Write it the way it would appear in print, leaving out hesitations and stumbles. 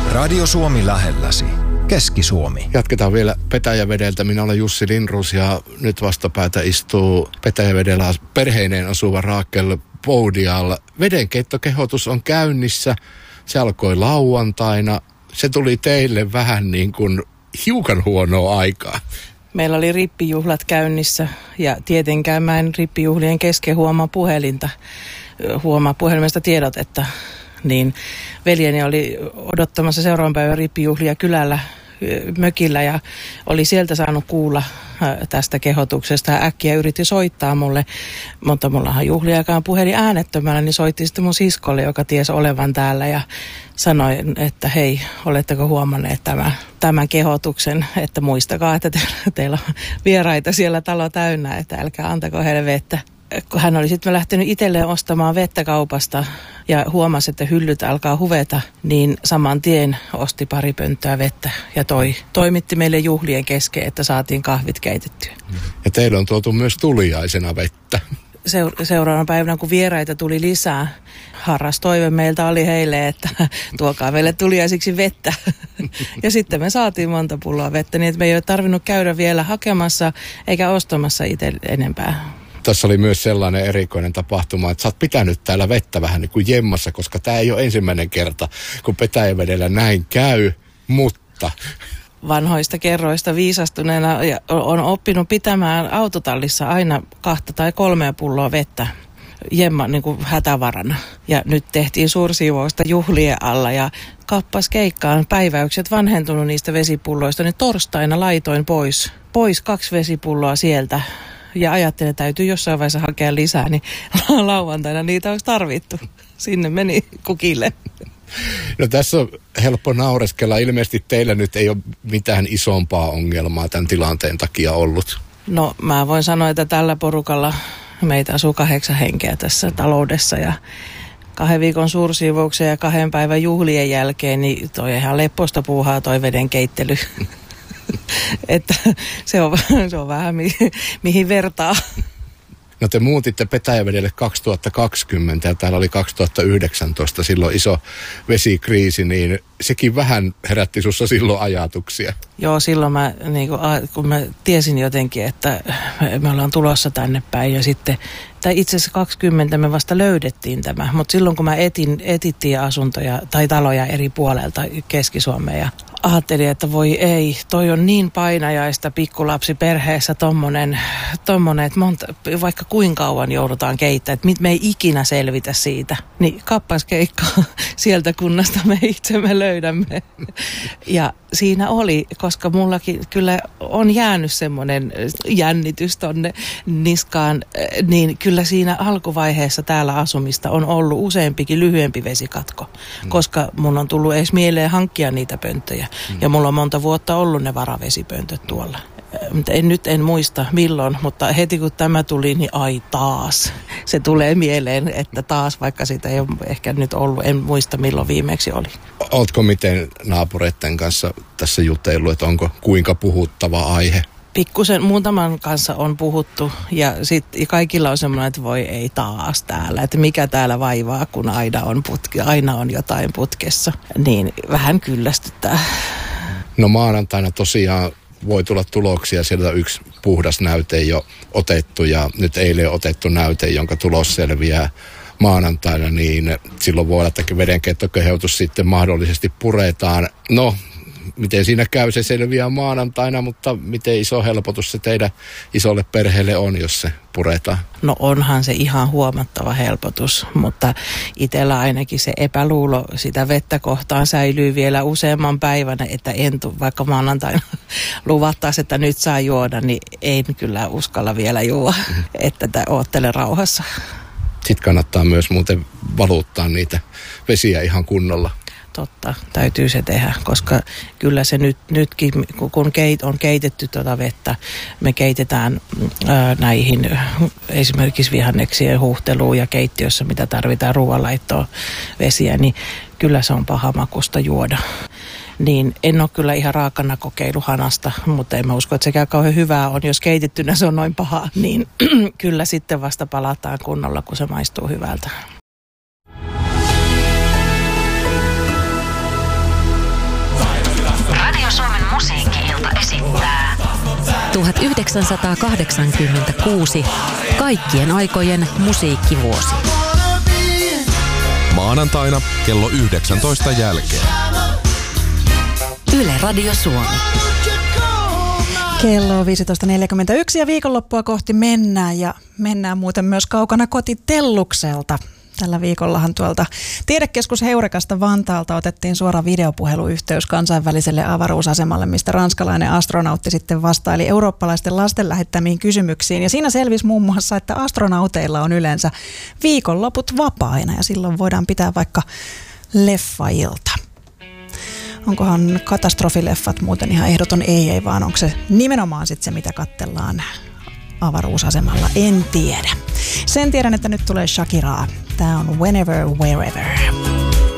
Radio Suomi lähelläsi. Keski-Suomi. Jatketaan vielä Petäjävedeltä. Minä olen Jussi Lindroos ja nyt vastapäätä istuu Petäjävedellä perheineen asuva Raakel Poudial. Vedenkeittokehotus on käynnissä. Se alkoi lauantaina. Se tuli teille vähän niin kuin hiukan huonoa aikaa. Meillä oli rippijuhlat käynnissä ja tietenkään mä en rippijuhlien kesken huomaa puhelimesta tiedotetta. Niin veljeni oli odottamassa seuraavan päivän rippijuhlia kylällä mökillä ja oli sieltä saanut kuulla tästä kehotuksesta. Äkkiä yritti soittaa mulle, mutta mullahan juhliakaan puhelin äänettömällä, niin soitti sitten mun siskolle, joka tiesi olevan täällä ja sanoi, että hei, oletteko huomanneet tämän kehotuksen, että muistakaa, että teillä on vieraita siellä talo täynnä, että älkää antako heille vettä. Kun hän oli sitten lähtenyt itselleen ostamaan vettä kaupasta ja huomasi, että hyllyt alkaa huveta, niin saman tien osti pari pönttöä vettä ja toimitti meille juhlien kesken, että saatiin kahvit keitettyä. Ja teillä on tuotu myös tuliaisena vettä. Seuraavana päivänä, kun vieraita tuli lisää, harras toive meiltä oli heille, että tuokaa meille tuliaisiksi vettä. Ja sitten me saatiin monta pulloa vettä, niin että me ei ole tarvinnut käydä vielä hakemassa eikä ostamassa itse enempää. Tässä oli myös sellainen erikoinen tapahtuma, että sä oot pitänyt täällä vettä vähän niin kuin jemmassa, koska tämä ei ole ensimmäinen kerta, kun Petäjävedellä näin käy, mutta vanhoista kerroista viisastuneena ja on oppinut pitämään autotallissa aina 2 tai 3 pulloa vettä jemma niin kuin hätävarana. Ja nyt tehtiin suursiivousta juhlien alla ja kappas keikkaan päiväykset vanhentunut niistä vesipulloista, niin torstaina laitoin pois 2 vesipulloa sieltä. Ja ajattelin, että täytyy jossain vaiheessa hakea lisää, niin lauantaina niitä olisi tarvittu. Sinne meni kukille. No tässä on helppo naureskella. Ilmeisesti teillä nyt ei ole mitään isompaa ongelmaa tämän tilanteen takia ollut. No mä voin sanoa, että tällä porukalla meitä asuu 8 henkeä tässä taloudessa ja 2 viikon suursiivouksen ja 2 päivän juhlien jälkeen, niin toi ihan lepposta puuhaa toi veden keittely. Että se on vähän mihin vertaa. No te muutitte Petäjävedelle 2020 ja täällä oli 2019 silloin iso vesikriisi, niin sekin vähän herätti sussa silloin ajatuksia. Joo, silloin kun mä tiesin jotenkin, että me ollaan tulossa tänne päin ja sitten, tai itse asiassa 20 me vasta löydettiin tämä, mutta silloin kun mä etittiin asuntoja tai taloja eri puolelta Keski-Suomeen ja ajattelin, että voi ei, toi on niin painajaista pikkulapsi perheessä tommonen, että vaikka kuinka kauan joudutaan keittämään, että me ei ikinä selvitä siitä. Niin kappas keikkaa sieltä kunnasta me itsemme löydämme. Ja siinä oli, koska mullakin kyllä on jäänyt semmoinen jännitys tonne niskaan, niin kyllä siinä alkuvaiheessa täällä asumista on ollut useampikin lyhyempi vesikatko, koska mun on tullut edes mieleen hankkia niitä pönttöjä. Ja mulla on monta vuotta ollut ne varavesipöntöt tuolla. En muista milloin, mutta heti kun tämä tuli, niin ai taas. Se tulee mieleen, että taas, vaikka sitä ei ole ehkä nyt ollut, en muista milloin viimeksi oli. Ootko miten naapureiden kanssa tässä jutellut, että onko kuinka puhuttava aihe? Pikkusen muutaman kanssa on puhuttu ja sitten kaikilla on semmoinen, että voi ei taas täällä, että mikä täällä vaivaa, kun aina on jotain putkessa, niin vähän kyllästyttää. No maanantaina tosiaan voi tulla tuloksia, sieltä yksi puhdas näyte jo otettu ja nyt eilen otettu näyte, jonka tulos selviää maanantaina, niin silloin voi olla, että vedenkeittokehotus sitten mahdollisesti puretaan. No, miten siinä käy, se selviää maanantaina, mutta miten iso helpotus se teidän isolle perheelle on, jos se puretaan? No onhan se ihan huomattava helpotus, mutta itsellä ainakin se epäluulo sitä vettä kohtaan säilyy vielä useamman päivänä, että vaikka maanantaina luvattaisiin, että nyt saa juoda, niin en kyllä uskalla vielä juoda, että oottele rauhassa. Sitten kannattaa myös muuten valuttaa niitä vesiä ihan kunnolla. Totta, täytyy se tehdä, koska kyllä se nytkin, kun on keitetty tuota vettä, me keitetään näihin esimerkiksi vihanneksien huuhteluun ja keittiössä, mitä tarvitaan ruoanlaittoon vesiä, niin kyllä se on paha makusta juoda. Niin en ole kyllä ihan raakana kokeillut hanasta, mutta en mä usko, että sekään kauhean hyvää on. Jos keitettynä se on noin paha, niin kyllä sitten vasta palataan kunnolla, kun se maistuu hyvältä. Radiorata esittää 1986 kaikkien aikojen musiikkivuosi. Maanantaina kello 19 jälkeen. Yle Radio Suomi. Kello on 15.41 ja viikonloppua kohti mennään ja mennään muuten myös kaukana kotitellukselta. Tällä viikollahan tuolta Tiedekeskus Heurekasta Vantaalta otettiin suora videopuheluyhteys kansainväliselle avaruusasemalle, mistä ranskalainen astronautti sitten vastaili eurooppalaisten lasten lähettämiin kysymyksiin. Ja siinä selvisi muun muassa, että astronauteilla on yleensä viikonloput vapaina ja silloin voidaan pitää vaikka leffailta. Onkohan katastrofileffat muuten ihan ehdoton ei, vaan onko se nimenomaan sitten se, mitä katsellaan avaruusasemalla? En tiedä. Sen tiedän, että nyt tulee Shakiraa. Tää on Whenever, Wherever.